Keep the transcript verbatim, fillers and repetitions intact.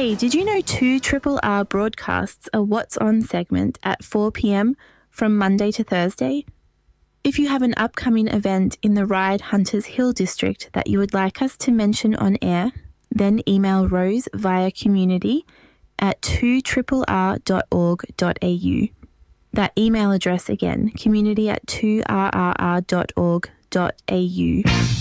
Hey, did you know two Triple R broadcasts a What's On segment at four p.m. from Monday to Thursday? If you have an upcoming event in the Ryde Hunters Hill district that you would like us to mention on air, then email Rose via community at two triple r dot org dot a u. That email address again, community at two r r r dot org dot a u.